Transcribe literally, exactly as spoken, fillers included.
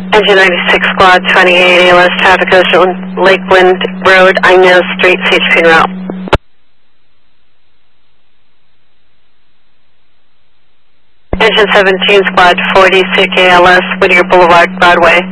Engine ninety-six Squad twenty-eight A L S traffic Ocean Lakewind Road, Inez Street, C H P route. Engine seventeen Squad forty-six A L S Whittier Boulevard, Broadway.